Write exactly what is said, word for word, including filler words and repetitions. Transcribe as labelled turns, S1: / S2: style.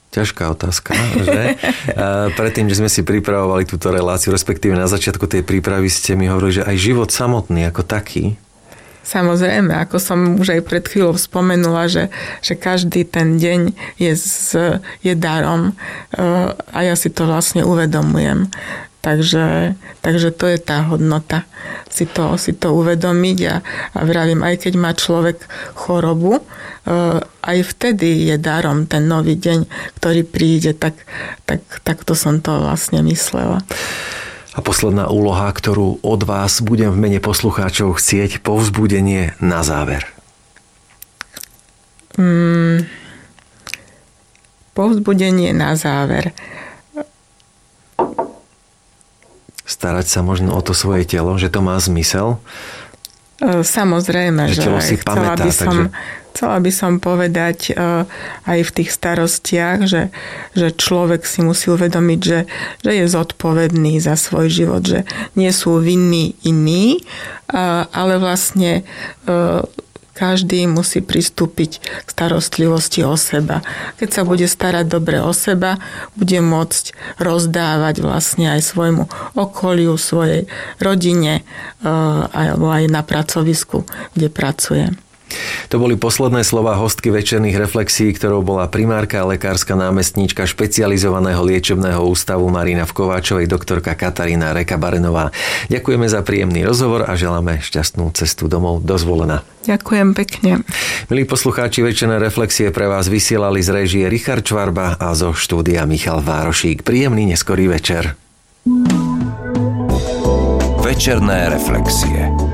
S1: Ťažká otázka, že? A predtým, že sme si pripravovali túto reláciu, respektíve na začiatku tej prípravy ste mi hovorili, že aj život samotný ako taký.
S2: Samozrejme, ako som už aj pred chvíľou spomenula, že, že každý ten deň je, z, je darom a ja si to vlastne uvedomujem. Takže, takže to je tá hodnota, si to, si to uvedomiť a, a vravím, aj keď má človek chorobu, aj vtedy je darom ten nový deň, ktorý príde, tak, tak, tak to som to vlastne myslela.
S1: A posledná úloha, ktorú od vás budem v mene poslucháčov chcieť, povzbudenie na záver.
S2: Hmm, povzbudenie na záver.
S1: Starať sa možno o to svoje telo, že to má zmysel?
S2: Samozrejme, že, že
S1: si
S2: chcela,
S1: pamätá,
S2: by som,
S1: takže...
S2: chcela by som povedať aj v tých starostiach, že, že človek si musí uvedomiť, že, že je zodpovedný za svoj život, že nie sú vinní iní, ale vlastne každý musí pristúpiť k starostlivosti o seba. Keď sa bude starať dobre o seba, bude môcť rozdávať vlastne aj svojmu okoliu, svojej rodine alebo aj na pracovisku, kde pracuje.
S1: To boli posledné slová hostky večerných reflexí, ktorou bola primárka a lekárska námestníčka špecializovaného liečebného ústavu Marina v Kováčovej, doktorka Katarína Reka-Barenová. Ďakujeme za príjemný rozhovor a želáme šťastnú cestu domov do Zvolena.
S2: Ďakujem pekne.
S1: Milí poslucháči, večerné reflexie pre vás vysielali z réžie Richard Čvarba a zo štúdia Michal Várošík. Príjemný neskorý večer.
S3: Večerné reflexie.